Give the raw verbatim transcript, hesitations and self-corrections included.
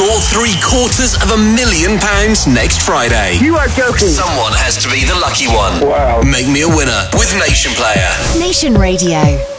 draw three quarters of a million pounds next Friday. You are joking. Someone has to be the lucky one. Wow. Make me a winner with Nation Player. Nation Radio.